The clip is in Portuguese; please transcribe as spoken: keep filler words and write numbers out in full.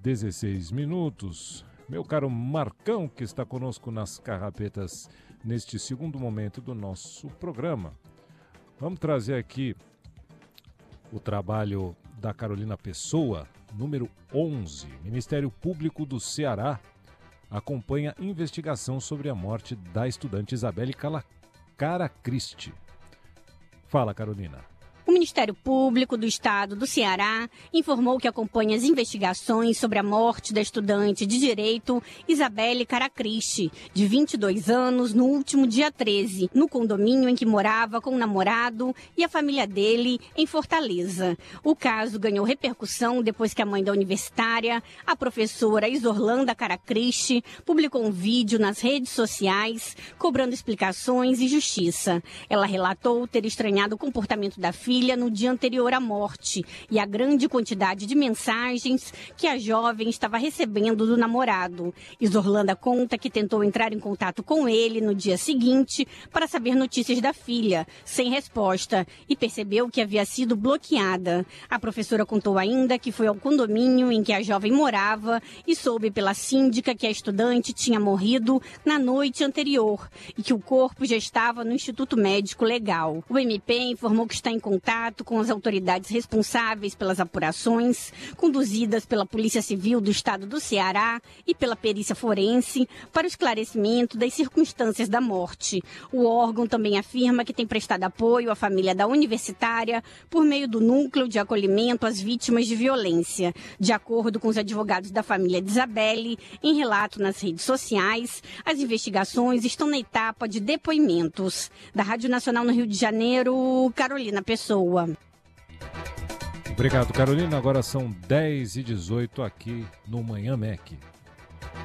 dezesseis minutos. Meu caro Marcão, que está conosco nas carrapetas neste segundo momento do nosso programa. Vamos trazer aqui o trabalho da Carolina Pessoa, número onze. Ministério Público do Ceará acompanha investigação sobre a morte da estudante Isabelle Caracristi. Fala, Carolina. O Ministério Público do Estado do Ceará informou que acompanha as investigações sobre a morte da estudante de Direito Isabelle Caracristi, de vinte e dois anos, no último dia treze, no condomínio em que morava com o namorado e a família dele em Fortaleza. O caso ganhou repercussão depois que a mãe da universitária, a professora Isorlanda Caracristi, publicou um vídeo nas redes sociais cobrando explicações e justiça. Ela relatou ter estranhado o comportamento da filha no dia anterior à morte e a grande quantidade de mensagens que a jovem estava recebendo do namorado. Isorlanda conta que tentou entrar em contato com ele no dia seguinte para saber notícias da filha, sem resposta, e percebeu que havia sido bloqueada. A professora contou ainda que foi ao condomínio em que a jovem morava e soube pela síndica que a estudante tinha morrido na noite anterior e que o corpo já estava no Instituto Médico Legal. O M P informou que está em contato com as autoridades responsáveis pelas apurações, conduzidas pela Polícia Civil do Estado do Ceará e pela perícia forense, para o esclarecimento das circunstâncias da morte. O órgão também afirma que tem prestado apoio à família da universitária por meio do Núcleo de Acolhimento às Vítimas de Violência. De acordo com os advogados da família de Isabelle, em relato nas redes sociais, as investigações estão na etapa de depoimentos. Da Rádio Nacional no Rio de Janeiro, Carolina Pessoa. Obrigado, Carolina. Agora são dez e dezoito aqui no Manhã Mec.